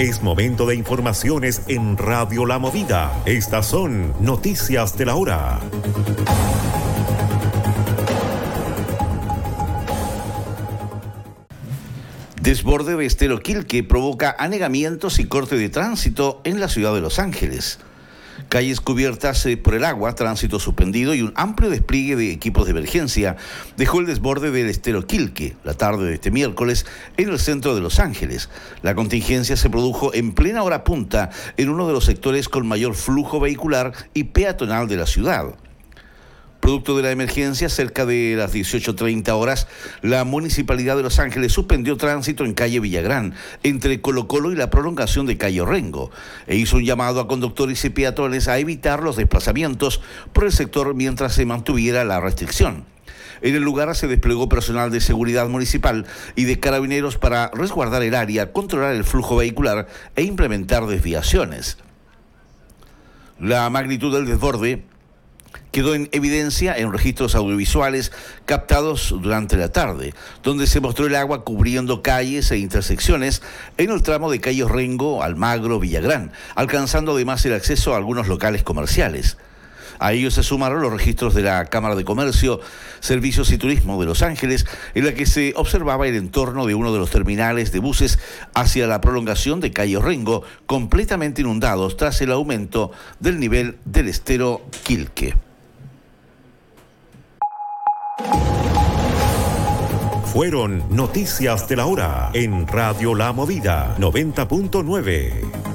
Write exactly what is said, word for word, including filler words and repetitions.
Es momento de informaciones en Radio La Movida. Estas son noticias de la hora. Desborde de Estero Quilque provoca anegamientos y corte de tránsito en la ciudad de Los Ángeles. Calles cubiertas por el agua, tránsito suspendido y un amplio despliegue de equipos de emergencia dejó el desborde del Estero Quilque la tarde de este miércoles en el centro de Los Ángeles. La contingencia se produjo en plena hora punta en uno de los sectores con mayor flujo vehicular y peatonal de la ciudad. Producto de la emergencia, cerca de las dieciocho treinta horas, la Municipalidad de Los Ángeles suspendió tránsito en calle Villagrán, entre Colo Colo y la prolongación de calle Orrengo, e hizo un llamado a conductores y peatones a evitar los desplazamientos por el sector mientras se mantuviera la restricción. En el lugar se desplegó personal de seguridad municipal y de carabineros para resguardar el área, controlar el flujo vehicular e implementar desviaciones. La magnitud del desborde quedó en evidencia en registros audiovisuales captados durante la tarde, donde se mostró el agua cubriendo calles e intersecciones en el tramo de calle Orrengo, Almagro, Villagrán, alcanzando además el acceso a algunos locales comerciales. A ellos se sumaron los registros de la Cámara de Comercio, Servicios y Turismo de Los Ángeles, en la que se observaba el entorno de uno de los terminales de buses hacia la prolongación de calle Orrengo, completamente inundados tras el aumento del nivel del Estero Quilque. Fueron noticias de la hora en Radio La Movida noventa punto nueve.